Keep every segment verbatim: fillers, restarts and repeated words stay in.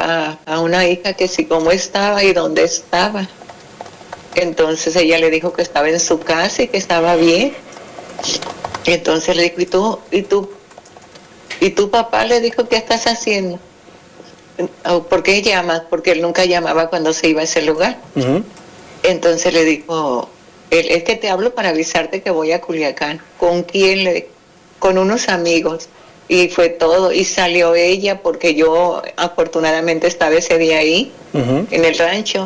a, a una hija que si cómo estaba y dónde estaba. Entonces ella le dijo que estaba en su casa y que estaba bien. Entonces le dijo, ¿y tú? ¿Y tú? ¿Y tu papá? Le dijo, ¿qué estás haciendo? ¿Por qué llamas? Porque él nunca llamaba cuando se iba a ese lugar. Uh-huh. Entonces le dijo, es que te hablo para avisarte que voy a Culiacán. ¿Con quién? Le dijo, con unos amigos. Y fue todo. Y salió ella porque yo afortunadamente estaba ese día ahí, uh-huh, en el rancho.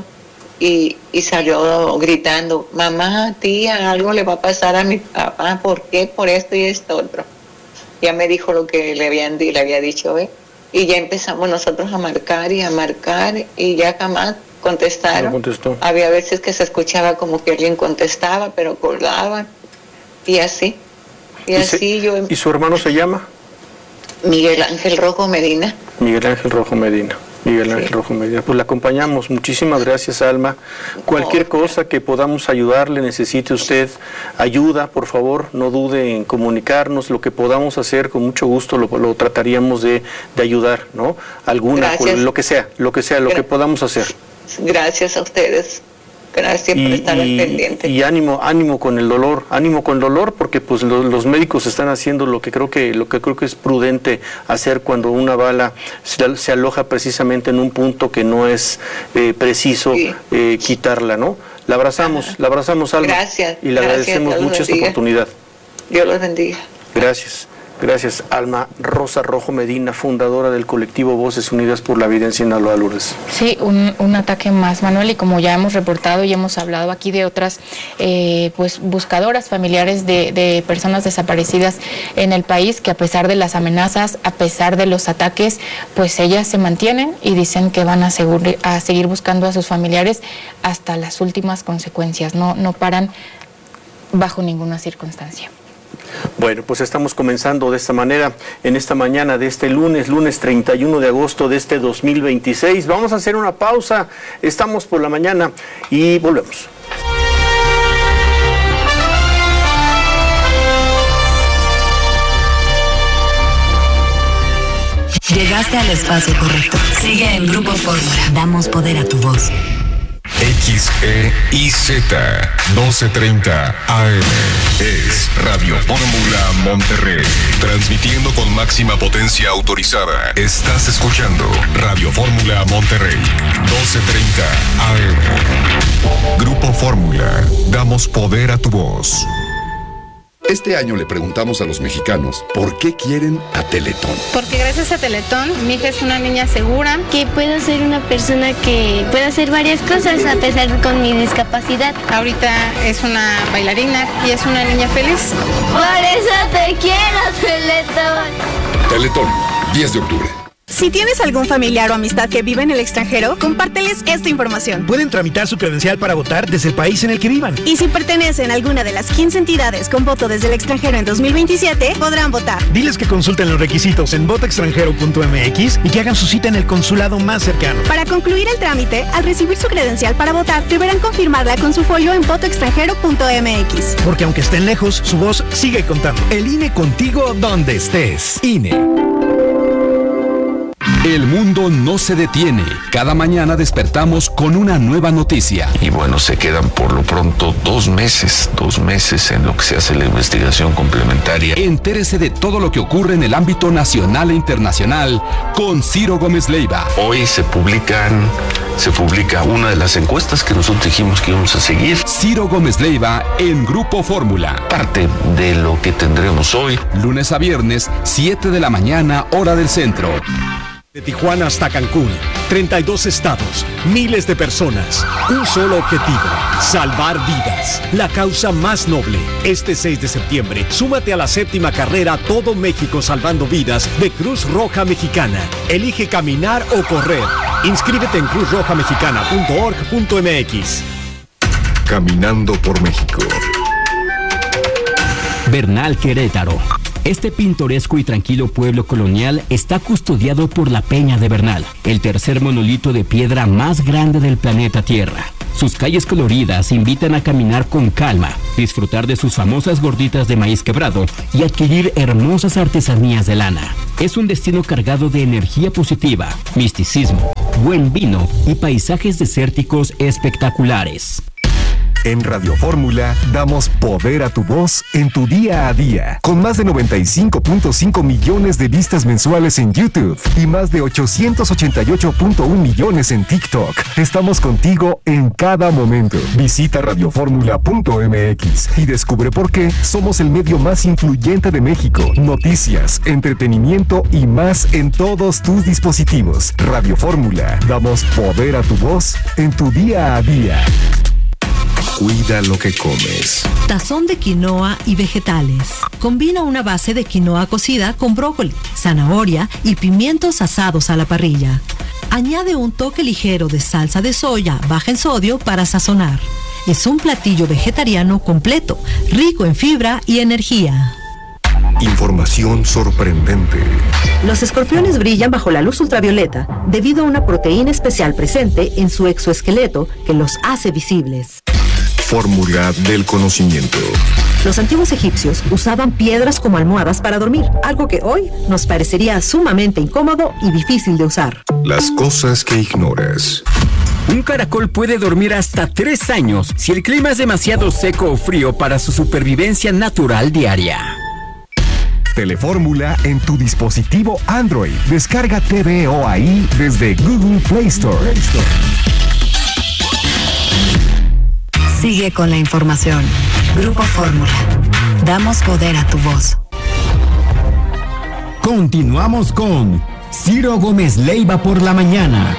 Y, y salió gritando, mamá, tía, algo le va a pasar a mi papá. ¿Por qué? Por esto y esto otro. Ya me dijo lo que le habían le había dicho, ¿eh? Y ya empezamos nosotros a marcar y a marcar y ya jamás contestaron. No contestó. Había veces que se escuchaba como que alguien contestaba, pero colgaban. Y así. Y, ¿Y así se, yo... ¿Y su hermano se llama? Miguel Ángel Rojo Medina. Miguel Ángel Rojo Medina. Miguel Ángel sí. Rojo Medina. Pues la acompañamos. Muchísimas gracias, Alma. Cualquier no, cosa que podamos ayudarle, necesite usted ayuda, por favor, no dude en comunicarnos. Lo que podamos hacer, con mucho gusto lo, lo trataríamos de, de ayudar, ¿no? Alguna, por, lo que sea, lo que sea, lo Gra- que podamos hacer. Gracias a ustedes. Gracias y, por estar al pendiente. Y ánimo, ánimo con el dolor, ánimo con el dolor, porque pues lo, los médicos están haciendo lo que creo que lo que creo que es prudente hacer cuando una bala se, se aloja precisamente en un punto que no es eh, preciso sí. eh, quitarla, ¿no? La abrazamos, Ajá. la abrazamos, Alma. Gracias. Y le gracias, agradecemos mucho esta oportunidad. Dios los bendiga. Gracias. Gracias, Alma Rosa Rojo Medina, fundadora del colectivo Voces Unidas por la Vida en Sinaloa, Lourdes. Sí, un, un ataque más, Manuel, y como ya hemos reportado y hemos hablado aquí de otras eh, pues buscadoras familiares de, de personas desaparecidas en el país, que a pesar de las amenazas, a pesar de los ataques, pues ellas se mantienen y dicen que van a, segur, a seguir buscando a sus familiares hasta las últimas consecuencias, no, no paran bajo ninguna circunstancia. Bueno, pues estamos comenzando de esta manera, en esta mañana de este lunes, lunes treinta y uno de agosto de este dos mil veintiséis. Vamos a hacer una pausa, estamos por la mañana y volvemos. Llegaste al espacio correcto. Sigue en Grupo Fórmula. Damos poder a tu voz. X E I Z doce treinta A M es Radio Fórmula Monterrey, transmitiendo con máxima potencia autorizada. Estás escuchando Radio Fórmula Monterrey, doce treinta A M. Grupo Fórmula, damos poder a tu voz. Este año le preguntamos a los mexicanos por qué quieren a Teletón. Porque gracias a Teletón, mi hija es una niña segura. Que puedo ser una persona que puede hacer varias cosas a pesar con mi discapacidad. Ahorita es una bailarina y es una niña feliz. Por eso te quiero, Teletón. Teletón, diez de octubre. Si tienes algún familiar o amistad que vive en el extranjero, compárteles esta información. Pueden tramitar su credencial para votar desde el país en el que vivan. Y si pertenecen a alguna de las quince entidades con voto desde el extranjero en dos mil veintisiete, podrán votar. Diles que consulten los requisitos en voto extranjero punto m x y que hagan su cita en el consulado más cercano. Para concluir el trámite, al recibir su credencial para votar, deberán confirmarla con su folio en voto extranjero punto m x. Porque aunque estén lejos, su voz sigue contando. El I N E contigo donde estés. I N E. El mundo no se detiene. Cada mañana despertamos con una nueva noticia. Y bueno, se quedan por lo pronto dos meses, dos meses en lo que se hace la investigación complementaria. Entérese de todo lo que ocurre en el ámbito nacional e internacional con Ciro Gómez Leiva. Hoy se publican, se publica una de las encuestas que nosotros dijimos que íbamos a seguir. Ciro Gómez Leiva en Grupo Fórmula. Parte de lo que tendremos hoy. Lunes a viernes, siete de la mañana, hora del centro. De Tijuana hasta Cancún, treinta y dos estados, miles de personas, un solo objetivo, salvar vidas, la causa más noble. Este seis de septiembre, súmate a la séptima carrera Todo México Salvando Vidas de Cruz Roja Mexicana. Elige caminar o correr. Inscríbete en cruz roja mexicana punto org punto m x. Caminando por México. Bernal, Querétaro. Este pintoresco y tranquilo pueblo colonial está custodiado por la Peña de Bernal, el tercer monolito de piedra más grande del planeta Tierra. Sus calles coloridas invitan a caminar con calma, disfrutar de sus famosas gorditas de maíz quebrado y adquirir hermosas artesanías de lana. Es un destino cargado de energía positiva, misticismo, buen vino y paisajes desérticos espectaculares. En Radio Fórmula damos poder a tu voz en tu día a día, con más de noventa y cinco punto cinco millones de vistas mensuales en YouTube y más de ochocientos ochenta y ocho punto uno millones en TikTok. Estamos contigo en cada momento. Visita radio fórmula punto m x y descubre por qué somos el medio más influyente de México. Noticias, entretenimiento y más en todos tus dispositivos. Radio Fórmula, damos poder a tu voz en tu día a día. Cuida lo que comes. Tazón de quinoa y vegetales. Combina una base de quinoa cocida con brócoli, zanahoria y pimientos asados a la parrilla. Añade un toque ligero de salsa de soya baja en sodio para sazonar. Es un platillo vegetariano completo, rico en fibra y energía. Información sorprendente. Los escorpiones brillan bajo la luz ultravioleta debido a una proteína especial presente en su exoesqueleto que los hace visibles. Fórmula del conocimiento. Los antiguos egipcios usaban piedras como almohadas para dormir, algo que hoy nos parecería sumamente incómodo y difícil de usar. Las cosas que ignoras. Un caracol puede dormir hasta tres años si el clima es demasiado seco o frío para su supervivencia natural diaria. Telefórmula en tu dispositivo Android. Descarga T V O ahí desde Google Play Store. Sigue con la información. Grupo Fórmula. Damos poder a tu voz. Continuamos con Ciro Gómez Leiva por la mañana.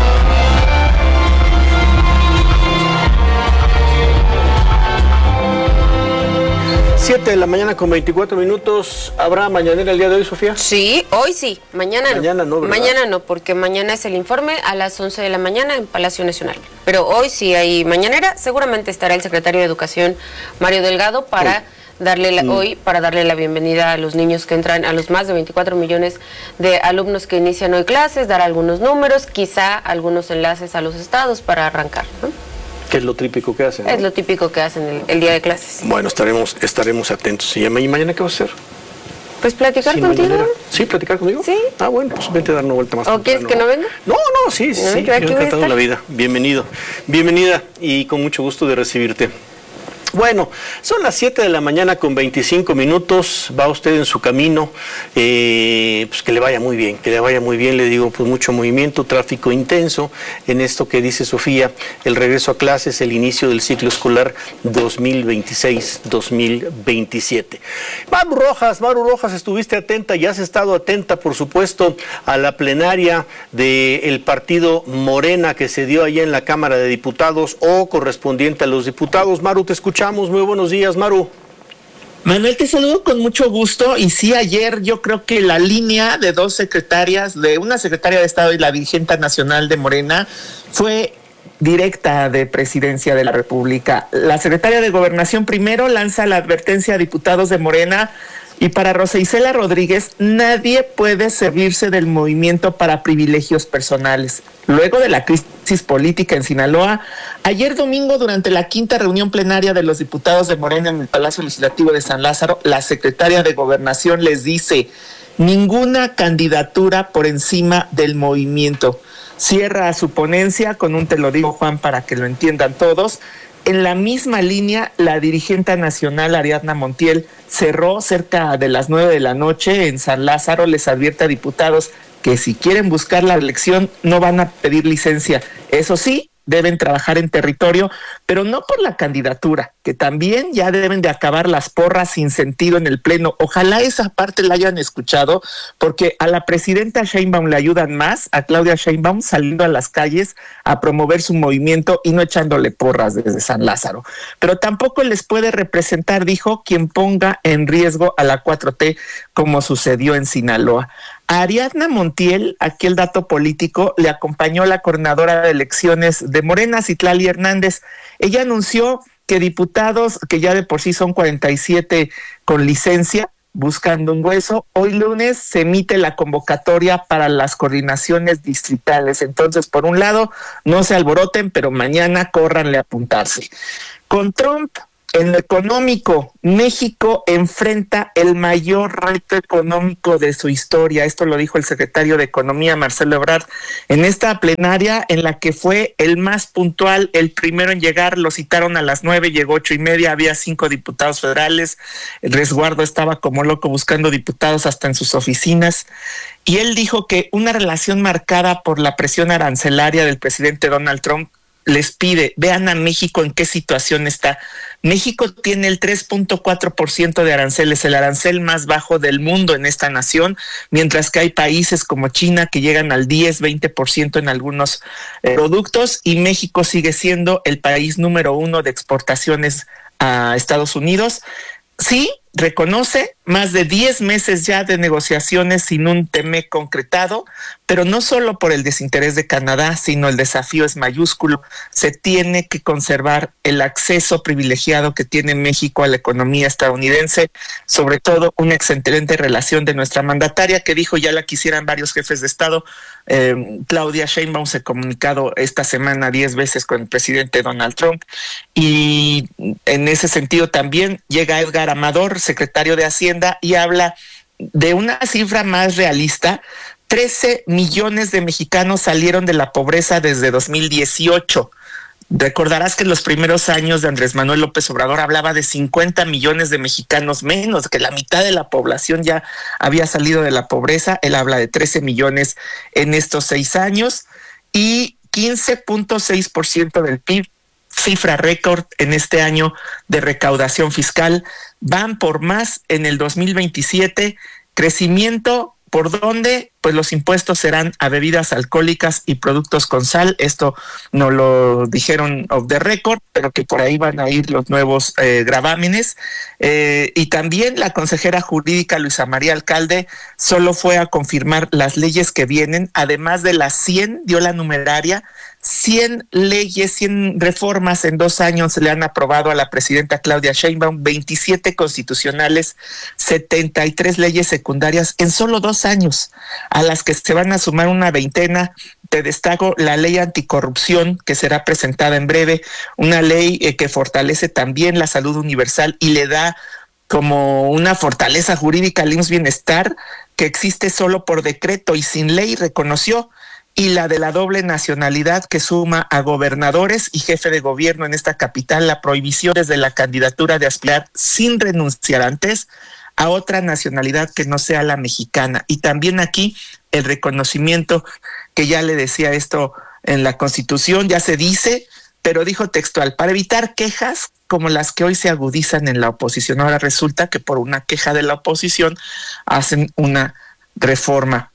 siete de la mañana con veinticuatro minutos. ¿Habrá mañanera el día de hoy, Sofía? Sí, hoy sí, mañana no. Mañana no, ¿verdad? Mañana no, porque mañana es el informe a las once de la mañana en Palacio Nacional. Pero hoy sí hay mañanera, seguramente estará el secretario de Educación, Mario Delgado, para hoy. darle la, mm. hoy para darle la bienvenida a los niños que entran, a los más de veinticuatro millones de alumnos que inician hoy clases, dar algunos números, quizá algunos enlaces a los estados para arrancar, ¿no? Que es lo típico que hacen, ¿no? Es lo típico que hacen el, el día de clases. Bueno, estaremos estaremos atentos. ¿Y mañana qué vas a hacer? Pues platicar sí, contigo. Mañanera. ¿Sí? ¿Platicar conmigo? Sí. Ah, bueno, pues vente a dar una vuelta más. ¿O quieres que no venga? No, no, sí, sí, no, sí. Yo he encantado la vida. Bienvenido. Bienvenida y con mucho gusto de recibirte. Bueno, son las siete de la mañana con veinticinco minutos, va usted en su camino, eh, pues que le vaya muy bien, que le vaya muy bien, le digo, pues mucho movimiento, tráfico intenso en esto que dice Sofía, el regreso a clases, el inicio del ciclo escolar dos mil veintiséis dos mil veintisiete. Maru Rojas, Maru Rojas, estuviste atenta y has estado atenta, por supuesto, a la plenaria del partido Morena que se dio allá en la Cámara de Diputados o correspondiente a los diputados. Maru, te escuchamos. Muy buenos días, Maru. Manuel, te saludo con mucho gusto. Y sí, ayer yo creo que la línea de dos secretarias, de una secretaria de Estado y la dirigente nacional de Morena, fue directa de Presidencia de la República. La secretaria de Gobernación primero lanza la advertencia a diputados de Morena. Y para Rosa Isela Rodríguez, nadie puede servirse del movimiento para privilegios personales. Luego de la crisis política en Sinaloa, ayer domingo, durante la quinta reunión plenaria de los diputados de Morena en el Palacio Legislativo de San Lázaro, la secretaria de Gobernación les dice: ninguna candidatura por encima del movimiento. Cierra su ponencia con un te lo digo, Juan, para que lo entiendan todos. En la misma línea, la dirigente nacional Ariadna Montiel cerró cerca de las nueve de la noche en San Lázaro. Les advierte a diputados que si quieren buscar la elección no van a pedir licencia. Eso sí, deben trabajar en territorio, pero no por la candidatura, que también ya deben de acabar las porras sin sentido en el pleno. Ojalá esa parte la hayan escuchado, porque a la presidenta Sheinbaum le ayudan más, a Claudia Sheinbaum, saliendo a las calles a promover su movimiento y no echándole porras desde San Lázaro. Pero tampoco les puede representar, dijo, quien ponga en riesgo a la cuatro T, como sucedió en Sinaloa. A Ariadna Montiel, aquí el dato político, le acompañó la coordinadora de elecciones de Morena, Citlali Hernández. Ella anunció que diputados, que ya de por sí son cuarenta y siete con licencia, buscando un hueso, hoy lunes se emite la convocatoria para las coordinaciones distritales. Entonces, por un lado, no se alboroten, pero mañana córranle a apuntarse. Con Trump En lo económico, México enfrenta el mayor reto económico de su historia. Esto lo dijo el secretario de Economía, Marcelo Ebrard, en esta plenaria en la que fue el más puntual, el primero en llegar. Lo citaron a las nueve, llegó ocho y media, había cinco diputados federales. El resguardo estaba como loco buscando diputados hasta en sus oficinas. Y él dijo que una relación marcada por la presión arancelaria del presidente Donald Trump les pide, vean a México en qué situación está. México tiene el tres punto cuatro por ciento de aranceles, el arancel más bajo del mundo en esta nación, mientras que hay países como China que llegan al diez, veinte por ciento en algunos eh, productos, y México sigue siendo el país número uno de exportaciones a Estados Unidos. Sí, reconoce más de diez meses ya de negociaciones sin un T M E concretado, pero no solo por el desinterés de Canadá, sino el desafío es mayúsculo. Se tiene que conservar el acceso privilegiado que tiene México a la economía estadounidense, sobre todo una excelente relación de nuestra mandataria, que dijo ya la quisieran varios jefes de Estado. Eh, Claudia Sheinbaum se ha comunicado esta semana diez veces con el presidente Donald Trump, y en ese sentido también llega Edgar Amador, secretario de Hacienda, y habla de una cifra más realista. trece millones de mexicanos salieron de la pobreza desde dos mil dieciocho. Recordarás que en los primeros años de Andrés Manuel López Obrador hablaba de cincuenta millones de mexicanos menos, que la mitad de la población ya había salido de la pobreza. Él habla de trece millones en estos seis años y quince punto seis por ciento del P I B, cifra récord en este año de recaudación fiscal. Van por más en el dos mil veintisiete, crecimiento. ¿Por dónde? Pues los impuestos serán a bebidas alcohólicas y productos con sal. Esto no lo dijeron off the record, pero que por ahí van a ir los nuevos eh, gravámenes. Eh, y también la consejera jurídica Luisa María Alcalde solo fue a confirmar las leyes que vienen, además de las cien, dio la numeraria, cien leyes, cien reformas en dos años se le han aprobado a la presidenta Claudia Sheinbaum, veintisiete constitucionales, setenta y tres leyes secundarias en solo dos años, a las que se van a sumar una veintena. Te destaco la ley anticorrupción, que será presentada en breve, una ley eh, que fortalece también la salud universal y le da como una fortaleza jurídica al I M S S Bienestar, que existe solo por decreto y sin ley, reconoció, y la de la doble nacionalidad, que suma a gobernadores y jefe de gobierno en esta capital la prohibición desde la candidatura de aspirar sin renunciar antes a otra nacionalidad que no sea la mexicana. Y también aquí el reconocimiento, que ya le decía esto en la Constitución, ya se dice, pero dijo textual, para evitar quejas como las que hoy se agudizan en la oposición. Ahora resulta que por una queja de la oposición hacen una reforma.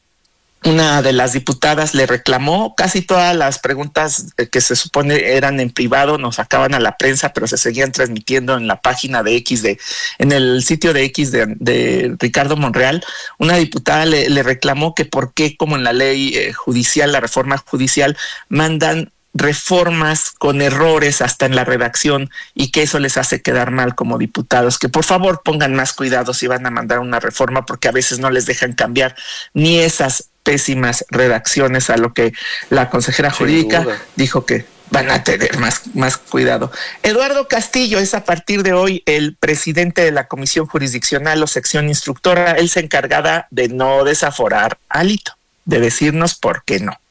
Una de las diputadas le reclamó casi todas las preguntas que se supone eran en privado, nos sacaban a la prensa, pero se seguían transmitiendo en la página de X, de, en el sitio de X de, de Ricardo Monreal. Una diputada le, le reclamó que por qué, como en la ley eh, judicial, la reforma judicial, mandan reformas con errores hasta en la redacción y que eso les hace quedar mal como diputados, que por favor pongan más cuidado si van a mandar una reforma, porque a veces no les dejan cambiar ni esas pésimas redacciones, a lo que la consejera jurídica dijo que van a tener más, más cuidado. Eduardo Castillo es a partir de hoy el presidente de la Comisión Jurisdiccional o Sección Instructora. Él se encargará de no desaforar a Alito, de decirnos por qué no.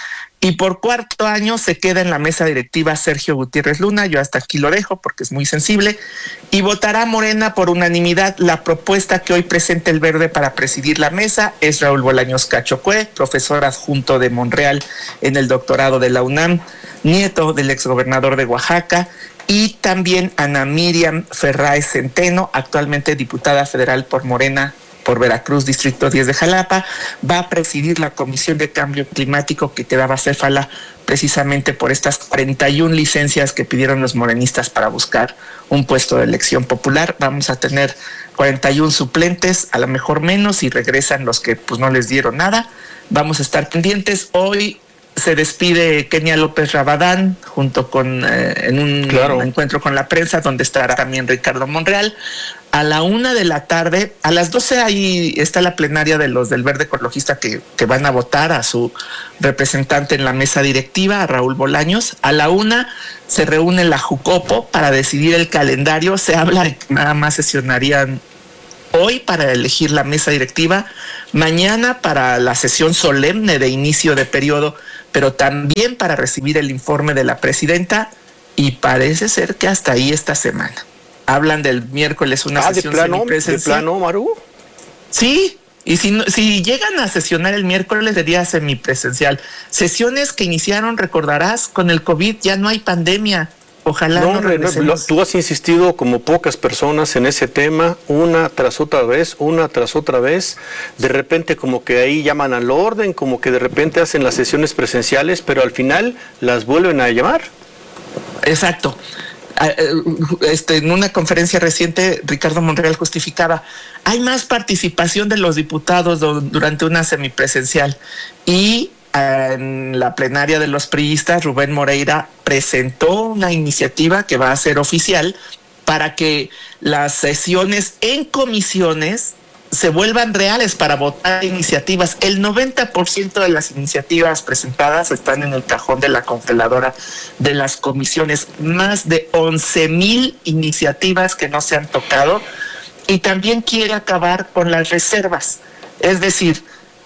Y por cuarto año se queda en la mesa directiva Sergio Gutiérrez Luna, yo hasta aquí lo dejo porque es muy sensible, y votará Morena por unanimidad la propuesta que hoy presenta el Verde para presidir la mesa. Es Raúl Bolaños Cachocue, profesor adjunto de Monreal en el doctorado de la UNAM, nieto del exgobernador de Oaxaca, y también Ana Miriam Ferráez Centeno, actualmente diputada federal por Morena por Veracruz, Distrito diez de Jalapa, va a presidir la Comisión de Cambio Climático, que quedaba céfala precisamente por estas cuarenta y una licencias que pidieron los morenistas para buscar un puesto de elección popular. Vamos a tener cuarenta y uno suplentes, a lo mejor menos, y regresan los que pues no les dieron nada. Vamos a estar pendientes. Hoy se despide Kenia López Rabadán junto con eh, en un claro. encuentro con la prensa, donde estará también Ricardo Monreal. a la una de la tarde, a las doce ahí está la plenaria de los del Verde Ecologista que, que van a votar a su representante en la mesa directiva, a Raúl Bolaños. A la una se reúne la Jucopo para decidir el calendario. Se habla de que nada más sesionarían hoy para elegir la mesa directiva, mañana para la sesión solemne de inicio de periodo, pero también para recibir el informe de la presidenta, y parece ser que hasta ahí esta semana. Hablan del miércoles una ah, sesión de plano, semipresencial. ¿De plano, Maru? Sí, y si, si llegan a sesionar el miércoles sería semipresencial. Sesiones que iniciaron, recordarás, con el COVID, ya no hay pandemia. Ojalá no, no regresemos. No, tú has insistido como pocas personas en ese tema, una tras otra vez, una tras otra vez. De repente como que ahí llaman al orden, como que de repente hacen las sesiones presenciales, pero al final las vuelven a llamar. Exacto. Este, en una conferencia reciente, Ricardo Monreal justificaba, hay más participación de los diputados do, durante una semipresencial, y en la plenaria de los priistas, Rubén Moreira presentó una iniciativa que va a ser oficial para que las sesiones en comisiones se vuelvan reales para votar iniciativas. El noventa por ciento de las iniciativas presentadas están en el cajón de la congeladora de las comisiones. Más de once mil iniciativas que no se han tocado. Y también quiere acabar con las reservas. Es decir,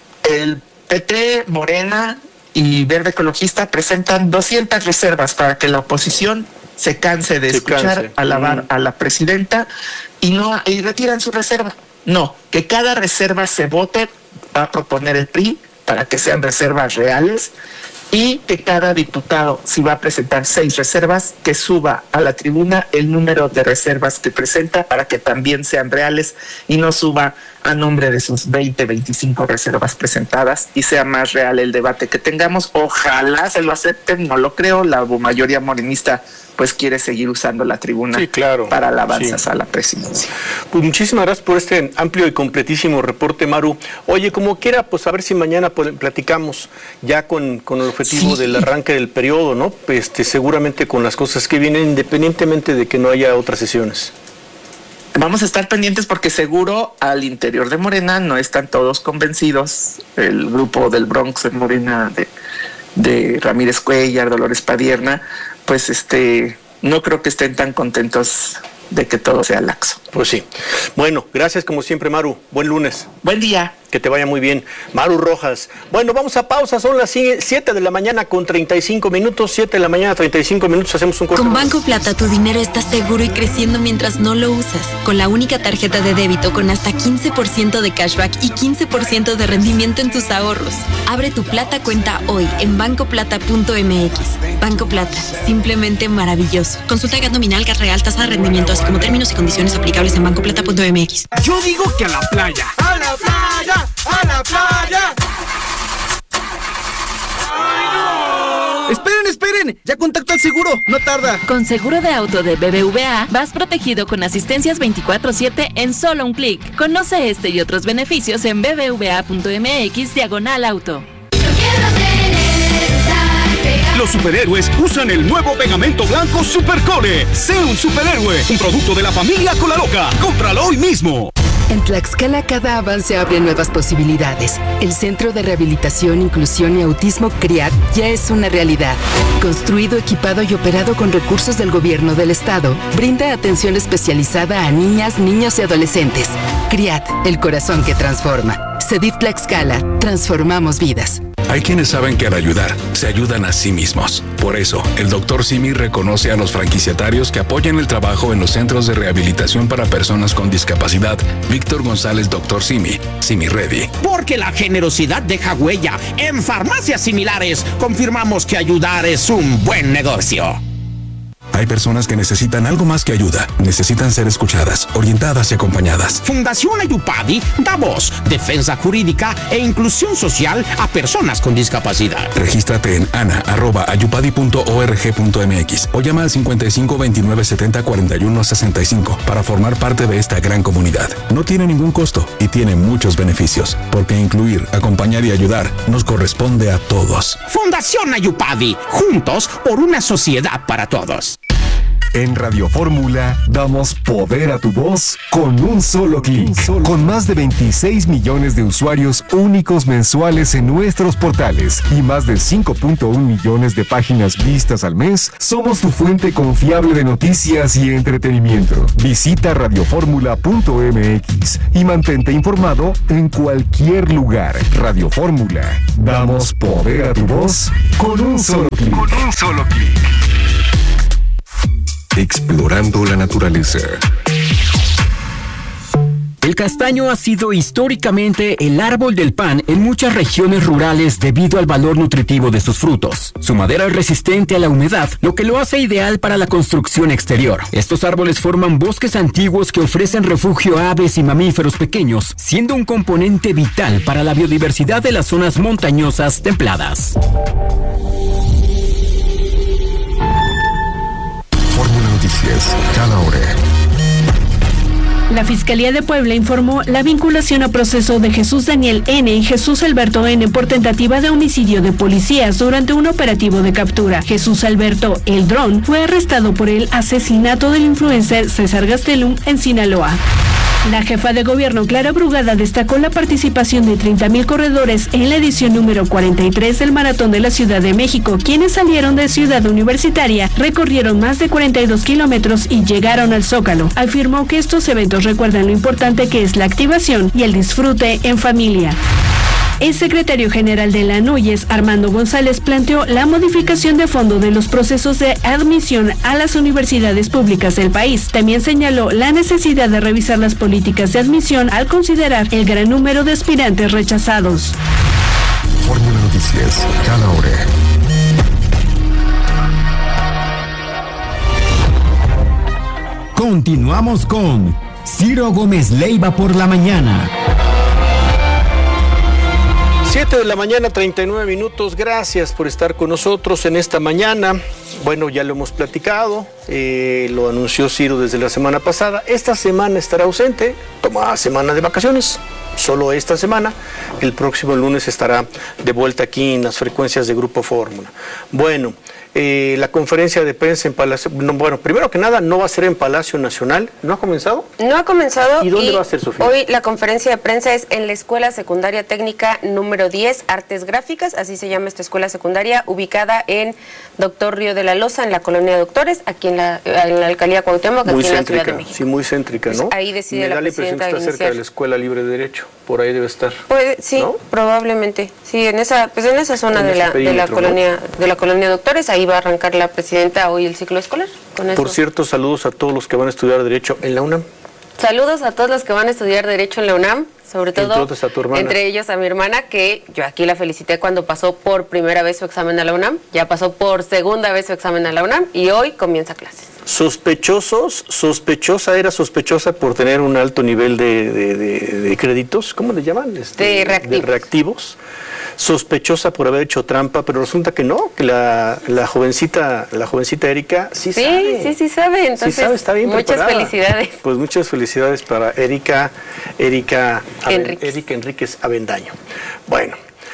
el P T, Morena y Verde Ecologista presentan doscientas reservas para que la oposición se canse de se escuchar canse. alabar mm. a la presidenta y no y retiran su reserva. No, que cada reserva se vote, va a proponer el P R I para que sean reservas reales, y que cada diputado, si va a presentar seis reservas, que suba a la tribuna el número de reservas que presenta para que también sean reales y no suba a nombre de sus veinte, veinticinco reservas presentadas y sea más real el debate que tengamos. Ojalá se lo acepten, no lo creo, la mayoría morenista pues quiere seguir usando la tribuna sí, claro, para alabanzas sí. a la presidencia. Pues muchísimas gracias por este amplio y completísimo reporte, Maru. Oye, como quiera, pues a ver si mañana platicamos ya con, con el objetivo sí. del arranque del periodo, ¿no? Este, seguramente con las cosas que vienen, independientemente de que no haya otras sesiones. Vamos a estar pendientes porque seguro al interior de Morena no están todos convencidos. El grupo del Bronx de Morena, de, de Ramírez Cuellar, Dolores Padierna, pues este, no creo que estén tan contentos de que todo sea laxo. Pues sí. Bueno, gracias como siempre, Maru. Buen lunes. Buen día. Que te vaya muy bien. Maru Rojas. Bueno, vamos a pausa. Son las siete de la mañana con treinta y cinco minutos. siete de la mañana, treinta y cinco minutos. Hacemos un corte. Con Banco Plata tu dinero está seguro y creciendo mientras no lo usas. Con la única tarjeta de débito con hasta quince por ciento de cashback y quince por ciento de rendimiento en tus ahorros. Abre tu Plata cuenta hoy en banco plata punto m x. Banco Plata. Simplemente maravilloso. Consulta gat nominal, gat real, tasa de rendimiento, así como términos y condiciones aplicables en banco plata punto m x. Yo digo que a la playa. ¡A la playa! ¡A la playa! ¡Esperen, esperen! ¡Ya contacto al seguro! ¡No tarda! Con seguro de auto de B B V A, vas protegido con asistencias veinticuatro siete en solo un clic. Conoce este y otros beneficios en b b v a punto m x diagonal auto. Los superhéroes usan el nuevo pegamento blanco Supercole. Sé un superhéroe, un producto de la familia Colaloca. ¡Cómpralo hoy mismo! En Tlaxcala cada avance abre nuevas posibilidades. El Centro de Rehabilitación, Inclusión y Autismo CRIAT ya es una realidad. Construido, equipado y operado con recursos del gobierno del estado, brinda atención especializada a niñas, niños y adolescentes. CRIAT, el corazón que transforma. CEDIF Tlaxcala, transformamos vidas. Hay quienes saben que al ayudar, se ayudan a sí mismos. Por eso, el doctor Simi reconoce a los franquiciatarios que apoyan el trabajo en los centros de rehabilitación para personas con discapacidad. Víctor González, doctor Simi, Simi Ready. Porque la generosidad deja huella. En farmacias similares, confirmamos que ayudar es un buen negocio. Hay personas que necesitan algo más que ayuda. Necesitan ser escuchadas, orientadas y acompañadas. Fundación Ayupadi da voz, defensa jurídica e inclusión social a personas con discapacidad. Regístrate en ana arroba ayupadi punto org punto m x o llama al cincuenta y cinco veintinueve setenta cuarenta y uno sesenta y cinco para formar parte de esta gran comunidad. No tiene ningún costo y tiene muchos beneficios, porque incluir, acompañar y ayudar nos corresponde a todos. Fundación Ayupadi, juntos por una sociedad para todos. En Radio Fórmula damos poder a tu voz con un solo clic. Con más de veintiséis millones de usuarios únicos mensuales en nuestros portales y más de cinco punto uno millones de páginas vistas al mes, somos tu fuente confiable de noticias y entretenimiento. Visita radioformula punto m x y mantente informado en cualquier lugar. Radio Fórmula. Damos poder a tu voz con un solo clic. Con un solo clic. Explorando la naturaleza. El castaño ha sido históricamente el árbol del pan en muchas regiones rurales debido al valor nutritivo de sus frutos. Su madera es resistente a la humedad, lo que lo hace ideal para la construcción exterior. Estos árboles forman bosques antiguos que ofrecen refugio a aves y mamíferos pequeños, siendo un componente vital para la biodiversidad de las zonas montañosas templadas. Fórmula Noticias, cada hora. La Fiscalía de Puebla informó la vinculación a proceso de Jesús Daniel N. y Jesús Alberto N. por tentativa de homicidio de policías durante un operativo de captura. Jesús Alberto, el Dron, fue arrestado por el asesinato del influencer César Gastelum en Sinaloa. La jefa de gobierno, Clara Brugada, destacó la participación de treinta mil corredores en la edición número cuarenta y tres del Maratón de la Ciudad de México, quienes salieron de Ciudad Universitaria, recorrieron más de cuarenta y dos kilómetros y llegaron al Zócalo. Afirmó que estos eventos recuerdan lo importante que es la activación y el disfrute en familia. El secretario general de la NUYES, Armando González, planteó la modificación de fondo de los procesos de admisión a las universidades públicas del país. También señaló la necesidad de revisar las políticas de admisión al considerar el gran número de aspirantes rechazados. Fórmula Noticias, cada hora. Continuamos con Ciro Gómez Leiva por la mañana. siete de la mañana, treinta y nueve minutos. Gracias por estar con nosotros en esta mañana. Bueno, ya lo hemos platicado, eh, lo anunció Ciro desde la semana pasada. Esta semana estará ausente, toma semana de vacaciones, solo esta semana. El próximo lunes estará de vuelta aquí en las frecuencias de Grupo Fórmula. Bueno, eh, la conferencia de prensa en Palacio, no, bueno, primero que nada, no va a ser en Palacio Nacional. ¿No ha comenzado? No ha comenzado. ¿Y dónde y va a ser, Sofía? Hoy la conferencia de prensa es en la Escuela Secundaria Técnica número diez, Artes Gráficas, así se llama esta escuela secundaria, ubicada en Doctor Río de la Loza, en la colonia Doctores, aquí en la, en la alcaldía Cuauhtémoc, aquí Muy en la céntrica, Ciudad de México. sí, muy céntrica, ¿no? Pues ahí decide Me la da la impresión que presidenta está cerca iniciar. de la Escuela Libre de Derecho, por ahí debe estar. Puede, sí, ¿no? Probablemente, sí, en esa, pues en esa zona En de ese la, de la perímetro, colonia, ¿no? de la colonia Doctores, ahí va a arrancar la presidenta hoy el ciclo escolar. Con Por eso. cierto, saludos a todos los que van a estudiar Derecho en la UNAM. Saludos a todos los que van a estudiar Derecho en la UNAM, sobre todo Entre otros a tu hermana. entre ellos a mi hermana, que yo aquí la felicité cuando pasó por primera vez su examen a la UNAM, ya pasó por segunda vez su examen a la UNAM y hoy comienza clases. Sospechosos, sospechosa, era sospechosa por tener un alto nivel de, de, de, de créditos, ¿cómo le llaman? Este, De reactivos. de reactivos. Sospechosa por haber hecho trampa, pero resulta que no, que la, la jovencita, la jovencita Erika sí, Sí, sabe. sí, sí sabe, entonces sí sabe, está bien muchas preparada. felicidades. Pues muchas felicidades para Erika, Erika, Aven- Enríquez. Erika Enríquez Avendaño. Bueno,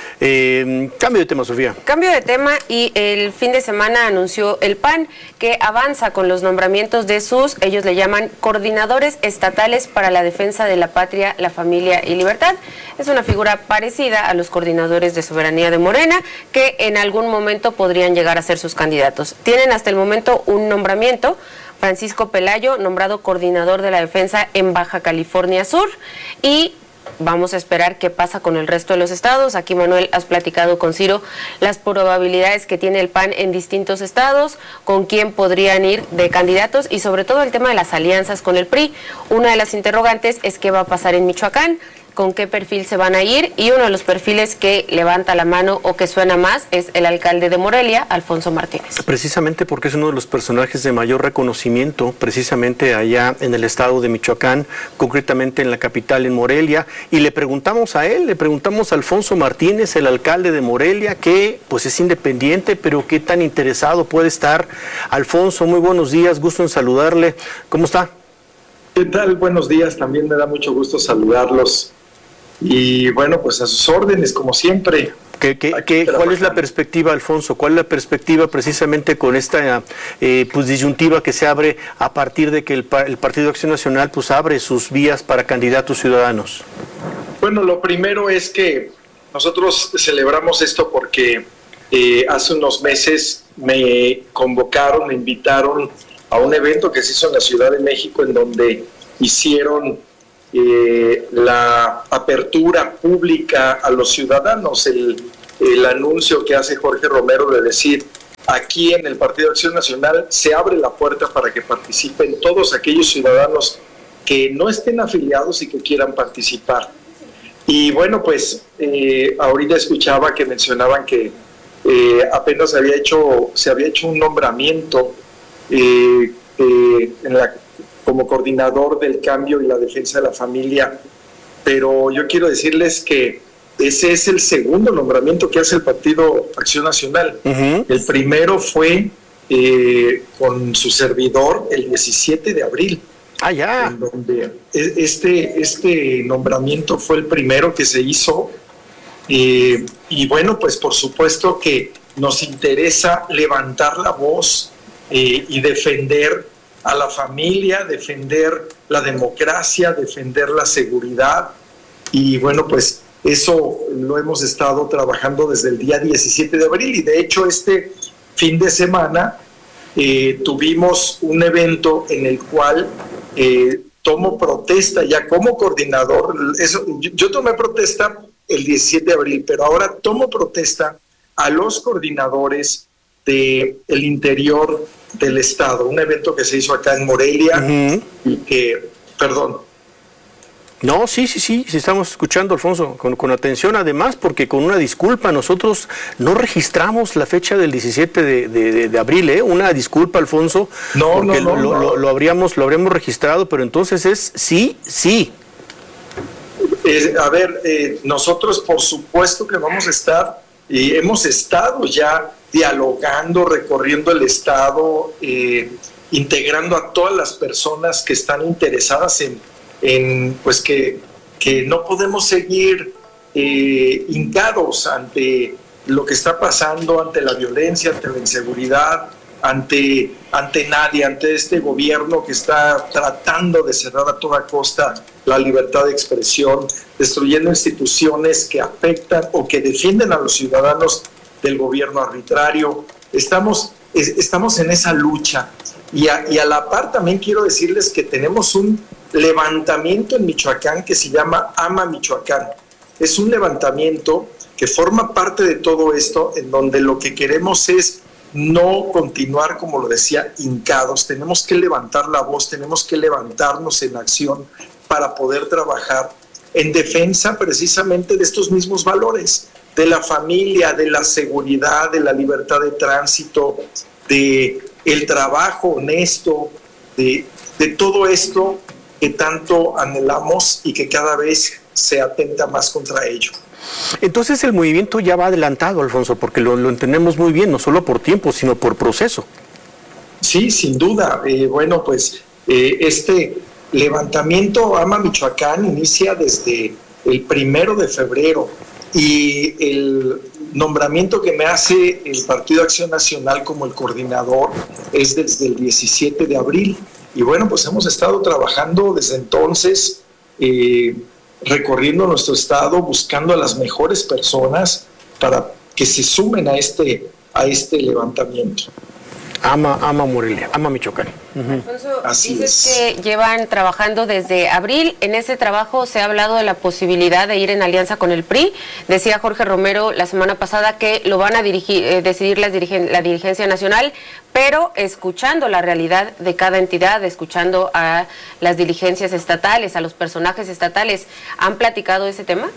eh, cambio de tema, Sofía. Cambio de tema y el fin de semana anunció el P A N que avanza con los nombramientos de sus, ellos le llaman coordinadores estatales para la defensa de la patria, la familia y libertad. Es una figura parecida a los coordinadores de soberanía de Morena que en algún momento podrían llegar a ser sus candidatos. Tienen hasta el momento un nombramiento. Francisco Pelayo, nombrado coordinador de la defensa en Baja California Sur, y vamos a esperar qué pasa con el resto de los estados. Aquí, Manuel, has platicado con Ciro las probabilidades que tiene el P A N en distintos estados, con quién podrían ir de candidatos y sobre todo el tema de las alianzas con el P R I. Una de las interrogantes es qué va a pasar en Michoacán, con qué perfil se van a ir, y uno de los perfiles que levanta la mano o que suena más es el alcalde de Morelia, Alfonso Martínez. Precisamente porque es uno de los personajes de mayor reconocimiento, precisamente allá en el estado de Michoacán, concretamente en la capital, en Morelia, y le preguntamos a él, le preguntamos a Alfonso Martínez, el alcalde de Morelia, que pues es independiente, pero qué tan interesado puede estar. Alfonso, muy buenos días, gusto en saludarle. ¿Cómo está? ¿Qué tal? Buenos días, también me da mucho gusto saludarlos. Y bueno, pues a sus órdenes, como siempre. ¿Qué, qué, qué, ¿Cuál es la perspectiva, Alfonso? ¿Cuál es la perspectiva precisamente con esta eh, pues, disyuntiva que se abre a partir de que el, el Partido Acción Nacional pues, abre sus vías para candidatos ciudadanos? Bueno, lo primero es que nosotros celebramos esto porque eh, hace unos meses me convocaron, me invitaron a un evento que se hizo en la Ciudad de México en donde hicieron eh, la apertura pública a los ciudadanos, el, el anuncio que hace Jorge Romero de decir, aquí en el Partido Acción Nacional se abre la puerta para que participen todos aquellos ciudadanos que no estén afiliados y que quieran participar. Y bueno, pues eh, ahorita escuchaba que mencionaban que eh, apenas se había hecho, se había hecho un nombramiento eh, eh, en la, como coordinador del cambio y la defensa de la familia, pero yo quiero decirles que ese es el segundo nombramiento que hace el Partido Acción Nacional. Uh-huh. El primero fue eh, con su servidor el diecisiete de abril. Ah, ya. En donde este, este nombramiento fue el primero que se hizo. Eh, y bueno, pues por supuesto que nos interesa levantar la voz eh, y defender a la familia, defender la democracia, defender la seguridad. Y bueno, pues eso lo hemos estado trabajando desde el día diecisiete de abril y de hecho este fin de semana eh, tuvimos un evento en el cual eh, tomo protesta ya como coordinador. Eso, yo, yo tomé protesta el diecisiete de abril, pero ahora tomo protesta a los coordinadores del interior del estado, un evento que se hizo acá en Morelia. Uh-huh. Y que, perdón. No, sí, sí, sí, sí estamos escuchando, Alfonso, con, con atención, además, porque con una disculpa, nosotros no registramos la fecha del diecisiete de, de, de abril, ¿eh? Una disculpa, Alfonso, no, porque no, no, lo, no. Lo, lo, habríamos, lo habríamos registrado, pero entonces es sí, sí. Eh, a ver, eh, nosotros por supuesto que vamos a estar, y eh, hemos estado ya dialogando, recorriendo el estado, eh, integrando a todas las personas que están interesadas en en pues que, que no podemos seguir eh, hincados ante lo que está pasando, ante la violencia, ante la inseguridad, ante, ante nadie, ante este gobierno que está tratando de cerrar a toda costa la libertad de expresión, destruyendo instituciones que afectan o que defienden a los ciudadanos del gobierno arbitrario. Estamos, es, estamos en esa lucha y a, y a la par también quiero decirles que tenemos un levantamiento en Michoacán que se llama Ama Michoacán. Es un levantamiento que forma parte de todo esto, en donde lo que queremos es no continuar, como lo decía, hincados. Tenemos que levantar la voz, tenemos que levantarnos en acción para poder trabajar en defensa precisamente de estos mismos valores, de la familia, de la seguridad, de la libertad de tránsito, de el trabajo honesto, de, de todo esto que tanto anhelamos y que cada vez se atenta más contra ello. Entonces el movimiento ya va adelantado, Alfonso, porque lo, lo entendemos muy bien, no solo por tiempo, sino por proceso. Sí, sin duda. Eh, bueno, pues eh, este levantamiento Ama Michoacán inicia desde el primero de febrero y el nombramiento que me hace el Partido Acción Nacional como el coordinador es desde el diecisiete de abril. Y bueno, pues hemos estado trabajando desde entonces, eh, recorriendo nuestro estado, buscando a las mejores personas para que se sumen a este, a este levantamiento. Ama, ama Morelia, ama Michoacán. Uh-huh. Alfonso, Así dices es. que llevan trabajando desde abril. En ese trabajo se ha hablado de la posibilidad de ir en alianza con el P R I. Decía Jorge Romero la semana pasada que lo van a dirigir, eh, decidir las dirigen, la dirigencia nacional, pero escuchando la realidad de cada entidad, escuchando a las dirigencias estatales, a los personajes estatales. ¿Han platicado ese tema?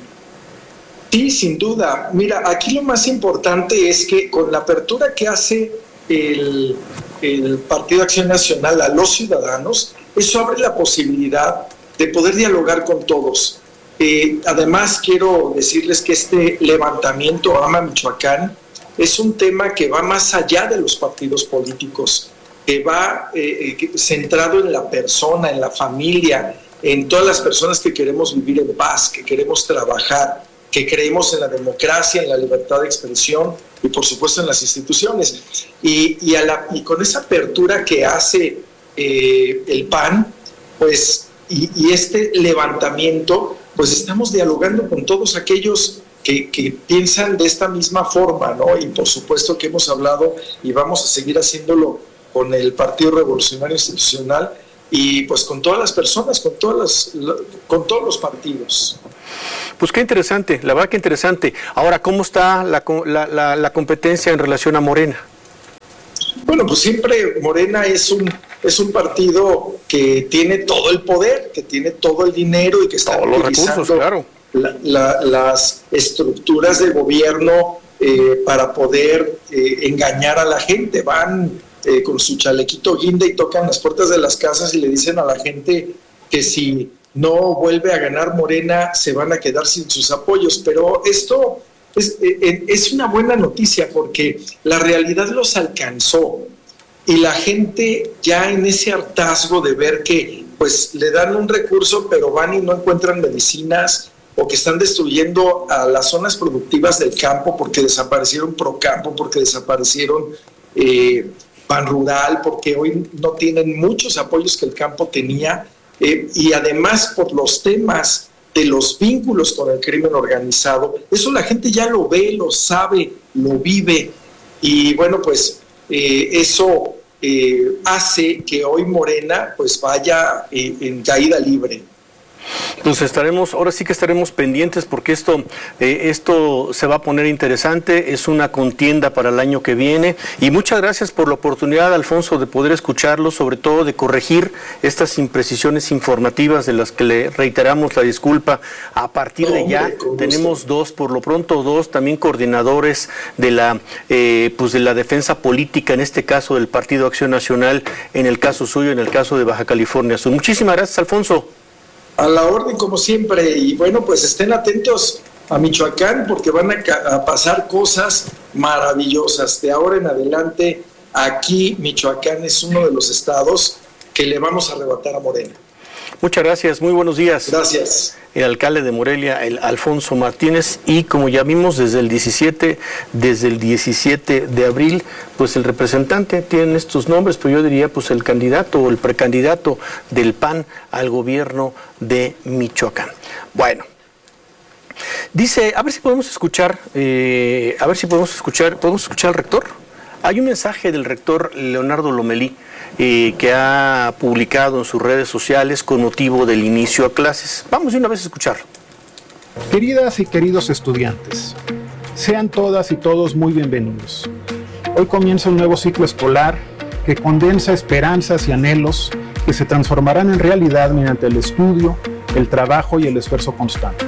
Sí, sin duda. Mira, aquí lo más importante es que con la apertura que hace El, el Partido Acción Nacional a los ciudadanos, eso abre la posibilidad de poder dialogar con todos. Eh, además, quiero decirles que este levantamiento Ama Michoacán es un tema que va más allá de los partidos políticos, que va eh, centrado en la persona, en la familia, en todas las personas que queremos vivir en paz, que queremos trabajar. que creemos en la democracia, en la libertad de expresión y por supuesto en las instituciones. Y, y, a la, y con esa apertura que hace eh, el P A N, pues, y, y este levantamiento, pues estamos dialogando con todos aquellos que, que piensan de esta misma forma, ¿no? Y por supuesto que hemos hablado y vamos a seguir haciéndolo con el Partido Revolucionario Institucional y pues con todas las personas, con, todas las, con todos los partidos. Pues qué interesante, la verdad que interesante. Ahora, ¿cómo está la, la, la, la competencia en relación a Morena? Bueno, pues siempre Morena es un, es un partido que tiene todo el poder, que tiene todo el dinero y que está todos los recursos, claro. La, la, las estructuras de gobierno eh, para poder eh, engañar a la gente. Van eh, con su chalequito guinda y tocan las puertas de las casas y le dicen a la gente que si no vuelve a ganar Morena se van a quedar sin sus apoyos. Pero esto es, eh, es una buena noticia porque la realidad los alcanzó y la gente ya en ese hartazgo de ver que pues le dan un recurso pero van y no encuentran medicinas, o que están destruyendo a las zonas productivas del campo porque desaparecieron Procampo, porque desaparecieron eh, Pan Rural, porque hoy no tienen muchos apoyos que el campo tenía, eh, y además por los temas de los vínculos con el crimen organizado. Eso la gente ya lo ve, lo sabe, lo vive, y bueno, pues eh, eso eh, hace que hoy Morena pues vaya eh, en caída libre. Pues estaremos, ahora sí que estaremos pendientes porque esto, eh, esto se va a poner interesante, es una contienda para el año que viene y muchas gracias por la oportunidad, Alfonso, de poder escucharlo, sobre todo de corregir estas imprecisiones informativas de las que le reiteramos la disculpa. A partir de ya tenemos dos, por lo pronto dos también coordinadores de la, eh, pues de la defensa política, en este caso del Partido Acción Nacional, en el caso suyo, en el caso de Baja California Sur. Muchísimas gracias, Alfonso. A la orden, como siempre, y bueno, pues estén atentos a Michoacán porque van a, a pasar cosas maravillosas. De ahora en adelante, aquí Michoacán es uno de los estados que le vamos a arrebatar a Morena. Muchas gracias, muy buenos días. Gracias. El alcalde de Morelia, el Alfonso Martínez, y como ya vimos desde el diecisiete, desde el diecisiete de abril, pues el representante tiene estos nombres, pero yo diría pues el candidato o el precandidato del P A N al gobierno de Michoacán. Bueno, dice, a ver si podemos escuchar, eh, a ver si podemos escuchar, ¿podemos escuchar al rector? Hay un mensaje del rector Leonardo Lomelí eh, que ha publicado en sus redes sociales con motivo del inicio a clases. Vamos de una vez a escucharlo. Queridas y queridos estudiantes, sean todas y todos muy bienvenidos. Hoy comienza un nuevo ciclo escolar que condensa esperanzas y anhelos que se transformarán en realidad mediante el estudio, el trabajo y el esfuerzo constante.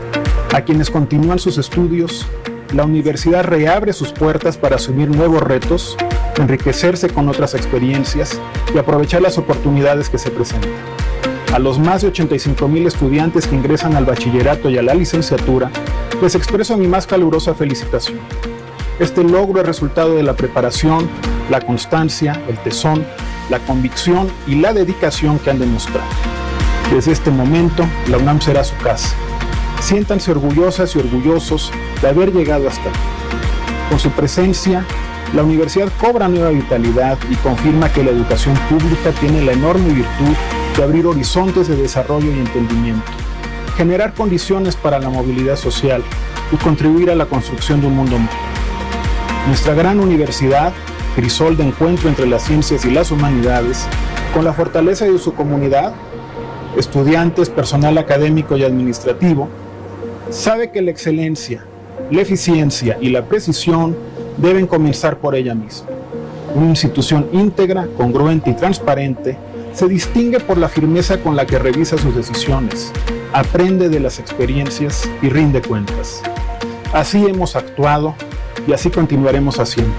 A quienes continúan sus estudios, la universidad reabre sus puertas para asumir nuevos retos, enriquecerse con otras experiencias y aprovechar las oportunidades que se presentan. A los más de ochenta y cinco mil estudiantes que ingresan al bachillerato y a la licenciatura, les expreso mi más calurosa felicitación. Este logro es resultado de la preparación, la constancia, el tesón, la convicción y la dedicación que han demostrado. Desde este momento, la UNAM será su casa. Siéntanse orgullosas y orgullosos de haber llegado hasta aquí. Con su presencia, la universidad cobra nueva vitalidad y confirma que la educación pública tiene la enorme virtud de abrir horizontes de desarrollo y entendimiento, generar condiciones para la movilidad social y contribuir a la construcción de un mundo mejor. Nuestra gran universidad, crisol de encuentro entre las ciencias y las humanidades, con la fortaleza de su comunidad, estudiantes, personal académico y administrativo, sabe que la excelencia, la eficiencia y la precisión deben comenzar por ella misma. Una institución íntegra, congruente y transparente se distingue por la firmeza con la que revisa sus decisiones, aprende de las experiencias y rinde cuentas. Así hemos actuado y así continuaremos haciendo.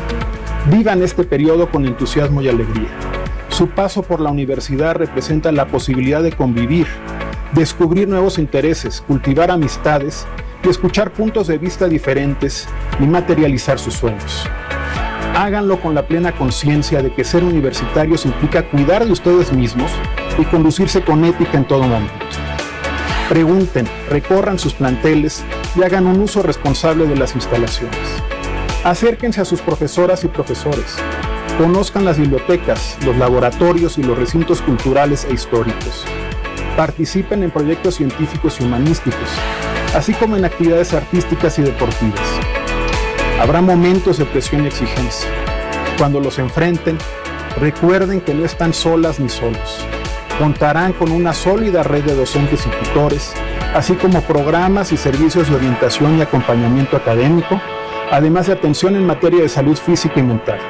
Vivan este periodo con entusiasmo y alegría. Su paso por la universidad representa la posibilidad de convivir, descubrir nuevos intereses, cultivar amistades y escuchar puntos de vista diferentes y materializar sus sueños. Háganlo con la plena conciencia de que ser universitarios implica cuidar de ustedes mismos y conducirse con ética en todo momento. Pregunten, recorran sus planteles y hagan un uso responsable de las instalaciones. Acérquense a sus profesoras y profesores. Conozcan las bibliotecas, los laboratorios y los recintos culturales e históricos. Participen en proyectos científicos y humanísticos, así como en actividades artísticas y deportivas. Habrá momentos de presión y exigencia. Cuando los enfrenten, recuerden que no están solas ni solos. Contarán con una sólida red de docentes y tutores, así como programas y servicios de orientación y acompañamiento académico, además de atención en materia de salud física y mental.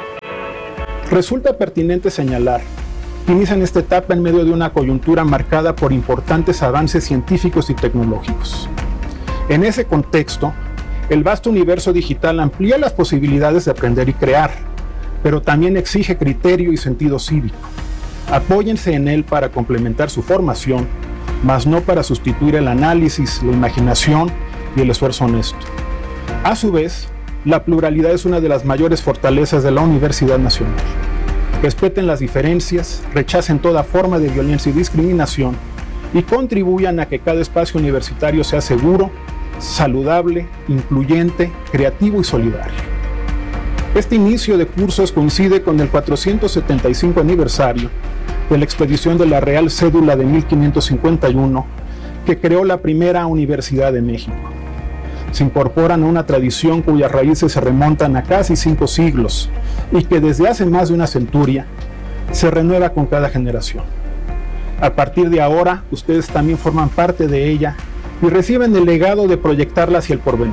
Resulta pertinente señalar que inician esta etapa en medio de una coyuntura marcada por importantes avances científicos y tecnológicos. En ese contexto, el vasto universo digital amplía las posibilidades de aprender y crear, pero también exige criterio y sentido cívico. Apóyense en él para complementar su formación, mas no para sustituir el análisis, la imaginación y el esfuerzo honesto. A su vez, la pluralidad es una de las mayores fortalezas de la Universidad Nacional. Respeten las diferencias, rechacen toda forma de violencia y discriminación y contribuyan a que cada espacio universitario sea seguro, saludable, incluyente, creativo y solidario. Este inicio de cursos coincide con el cuatrocientos setenta y cinco aniversario de la expedición de la Real Cédula de mil quinientos cincuenta y uno, que creó la primera Universidad de México. Se incorporan a una tradición cuyas raíces se remontan a casi cinco siglos y que desde hace más de una centuria se renueva con cada generación. A partir de ahora, ustedes también forman parte de ella y reciben el legado de proyectarla hacia el porvenir.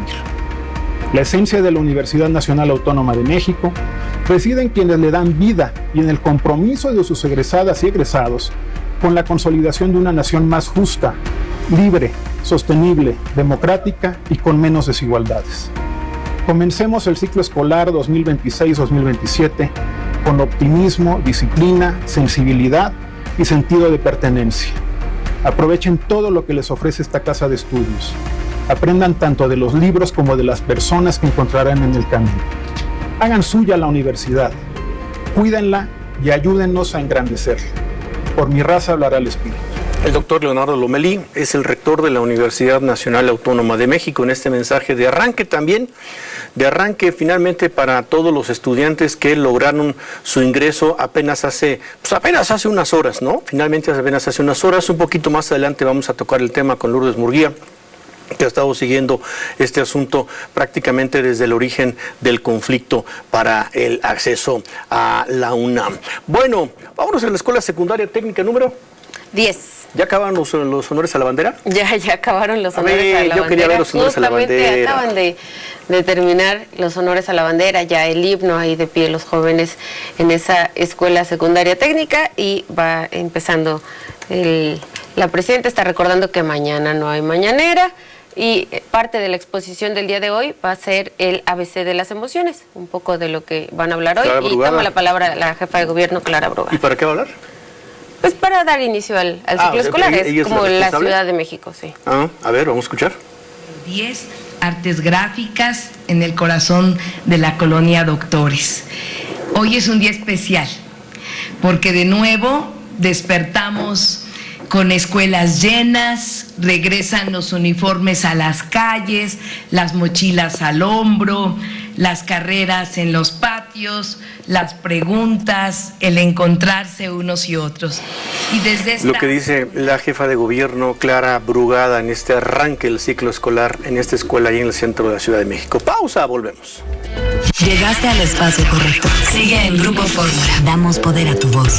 La esencia de la Universidad Nacional Autónoma de México reside en quienes le dan vida y en el compromiso de sus egresadas y egresados con la consolidación de una nación más justa, libre, sostenible, democrática y con menos desigualdades. Comencemos el ciclo escolar dos mil veintiséis dos mil veintisiete con optimismo, disciplina, sensibilidad y sentido de pertenencia. Aprovechen todo lo que les ofrece esta casa de estudios. Aprendan tanto de los libros como de las personas que encontrarán en el camino. Hagan suya la universidad, cuídenla y ayúdennos a engrandecerla. Por mi raza hablará el espíritu. El doctor Leonardo Lomelí es el rector de la Universidad Nacional Autónoma de México en este mensaje de arranque también, de arranque finalmente para todos los estudiantes que lograron su ingreso apenas hace, pues apenas hace unas horas, ¿no? Finalmente apenas hace unas horas, un poquito más adelante vamos a tocar el tema con Lourdes Murguía, que ha estado siguiendo este asunto prácticamente desde el origen del conflicto para el acceso a la UNAM. Bueno, vámonos a la Escuela Secundaria Técnica número diez. ¿Ya acabaron los, los honores a la bandera? Ya, ya acabaron los honores a, ver, a la yo bandera. Yo quería ver los honores Justamente a la bandera. Acaban de, de terminar los honores a la bandera, ya el himno ahí de pie los jóvenes en esa escuela secundaria técnica y va empezando. El, la presidenta está recordando que mañana no hay mañanera y parte de la exposición del día de hoy va a ser el A B C de las emociones, un poco de lo que van a hablar hoy. Clara y Brugada. Toma la palabra la jefa de gobierno, Clara Brugada. ¿Y para qué va a hablar? Pues para dar inicio al, al Ah, ciclo o sea, escolar, ella- es ella es como la la responsable. Ciudad de México, sí. Ah, a ver, vamos a escuchar. diez artes gráficas en el corazón de la colonia Doctores. Hoy es un día especial porque de nuevo despertamos con escuelas llenas, regresan los uniformes a las calles, las mochilas al hombro, las carreras en los patios, las preguntas, el encontrarse unos y otros. Y desde esta... Lo que dice la jefa de gobierno, Clara Brugada, en este arranque del ciclo escolar en esta escuela ahí en el centro de la Ciudad de México. Pausa, volvemos. Llegaste al espacio correcto. Sigue en Grupo Fórmula. Damos poder a tu voz.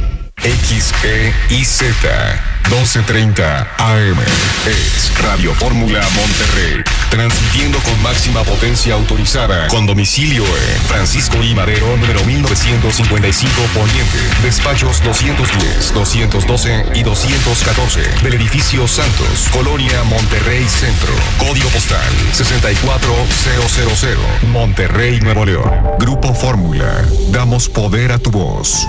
X E I Z doce treinta A M es Radio Fórmula Monterrey, transmitiendo con máxima potencia autorizada, con domicilio en Francisco I. Madero, número mil novecientos cincuenta y cinco Poniente, despachos doscientos diez, doscientos doce y doscientos catorce, del edificio Santos, Colonia Monterrey Centro, código postal sesenta y cuatro mil, Monterrey, Nuevo León. Grupo Fórmula, damos poder a tu voz.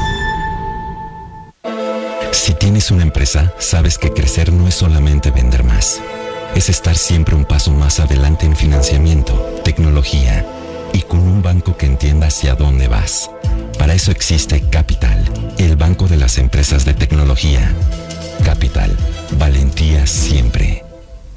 Si tienes una empresa, sabes que crecer no es solamente vender más. Es estar siempre un paso más adelante en financiamiento, tecnología y con un banco que entienda hacia dónde vas. Para eso existe Capital, el banco de las empresas de tecnología. Capital, valentía siempre.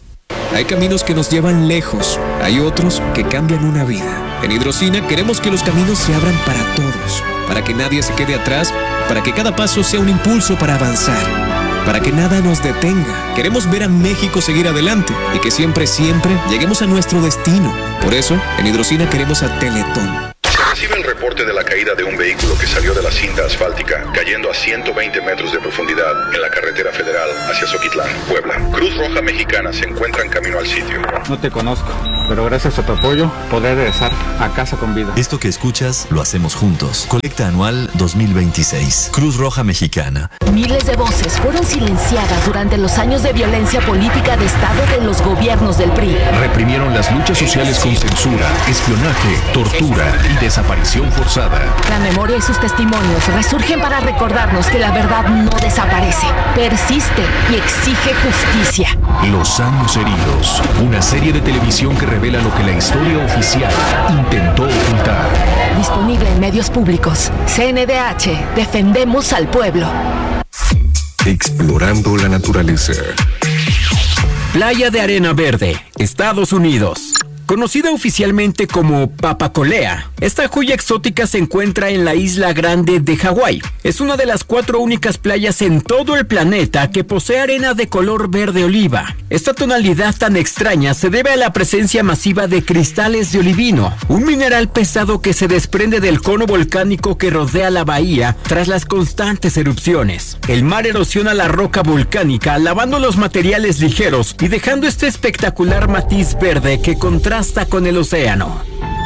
Hay caminos que nos llevan lejos, hay otros que cambian una vida. En Hidrocina queremos que los caminos se abran para todos, para que nadie se quede atrás, para que cada paso sea un impulso para avanzar, para que nada nos detenga. Queremos ver a México seguir adelante y que siempre, siempre lleguemos a nuestro destino. Por eso, en Hidrocina queremos a Teletón. Recibe el reporte de la caída de un vehículo que salió de la cinta asfáltica, cayendo a ciento veinte metros de profundidad en la carretera federal hacia Zoquitlán, Puebla. Cruz Roja Mexicana se encuentra en camino al sitio. No te conozco, pero gracias a tu apoyo podré regresar a casa con vida. Esto que escuchas lo hacemos juntos. Colecta anual dos mil veintiséis. Cruz Roja Mexicana. Miles de voces fueron silenciadas durante los años de violencia política de Estado de los gobiernos del P R I. Reprimieron las luchas sociales con censura, espionaje, tortura y desaparición forzada. La memoria y sus testimonios resurgen para recordarnos que la verdad no desaparece, persiste y exige justicia. Los años heridos. Una serie de televisión que revela lo que la historia oficial intentó ocultar. Disponible en medios públicos. C N D H. Defendemos al pueblo. Explorando la naturaleza. Playa de Arena Verde, Estados Unidos. Conocida oficialmente como Papacolea, esta joya exótica se encuentra en la isla Grande de Hawái. Es una de las cuatro únicas playas en todo el planeta que posee arena de color verde oliva. Esta tonalidad tan extraña se debe a la presencia masiva de cristales de olivino, un mineral pesado que se desprende del cono volcánico que rodea la bahía tras las constantes erupciones. El mar erosiona la roca volcánica, lavando los materiales ligeros y dejando este espectacular matiz verde que contrasta con el océano.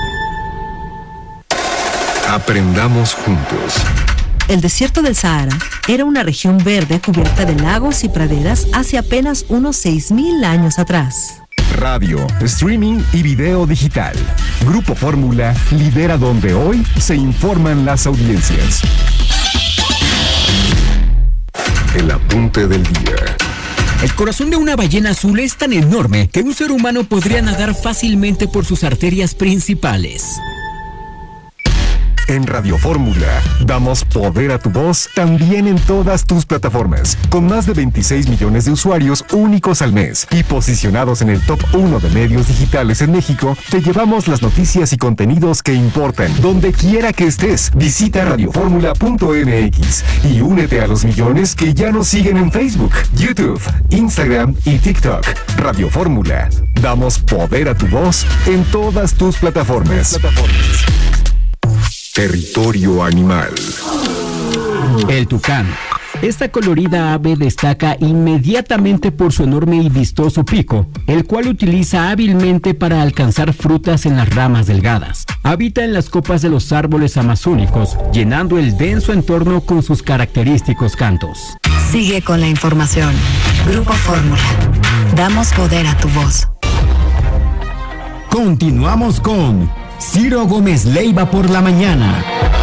Aprendamos juntos. El desierto del Sahara era una región verde cubierta de lagos y praderas hace apenas unos seis mil años atrás. Radio, streaming y video digital. Grupo Fórmula lidera donde hoy se informan las audiencias. El apunte del día. El corazón de una ballena azul es tan enorme que un ser humano podría nadar fácilmente por sus arterias principales. En Radio Fórmula, damos poder a tu voz también en todas tus plataformas, con más de veintiséis millones de usuarios únicos al mes y posicionados en el top uno de medios digitales en México. Te llevamos las noticias y contenidos que importan, donde quiera que estés. Visita radio fórmula punto m x y únete a los millones que ya nos siguen en Facebook, YouTube, Instagram y TikTok. Radio Fórmula, damos poder a tu voz en todas tus plataformas. Territorio animal. El tucán. Esta colorida ave destaca inmediatamente por su enorme y vistoso pico, el cual utiliza hábilmente para alcanzar frutas en las ramas delgadas. Habita en las copas de los árboles amazónicos, llenando el denso entorno con sus característicos cantos. Sigue con la información. Grupo Fórmula. Damos poder a tu voz. Continuamos con Ciro Gómez Leiva por la mañana.